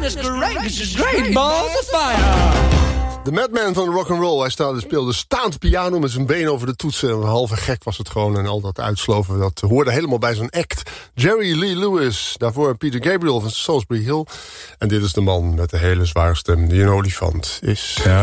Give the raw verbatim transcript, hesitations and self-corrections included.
is great, this is great, balls of fire. De madman van rock'n'roll. Hij staat, speelde staand piano met zijn been over de toetsen. Een halve gek was het gewoon. En al dat uitsloven, dat hoorde helemaal bij zijn act. Jerry Lee Lewis. Daarvoor Peter Gabriel van Salisbury Hill. En dit is de man met de hele zware stem die een olifant is. Ja.